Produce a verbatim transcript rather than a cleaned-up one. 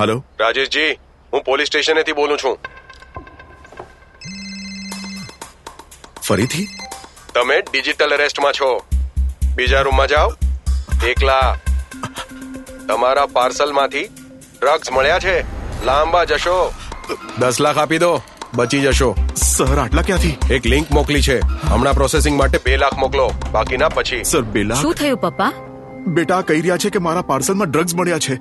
Hello રાજેશજી, હું police સ્ટેશનેથી બોલું છું. ફરીથી? તમે ડિજિટલ અરેસ્ટમાં છો. બીજા રૂમમાં જાઓ. એકલા. તમારા પાર્સલમાંથી ડ્રગ્સ મળ્યા છે. લાંબા જશો. દસ લાખ આપી દો, બચી જશો. સર, આટલા ક્યાંથી? એક લિંક મોકલી છે, હમણાં પ્રોસેસિંગ માટે બે લાખ મોકલો, બાકીના પછી. સર, બે લાખ? શું થયું પપ્પા? બેટા કહી રહ્યા છે કે મારા પાર્સલમાં ડ્રગ્સ મળ્યા છે.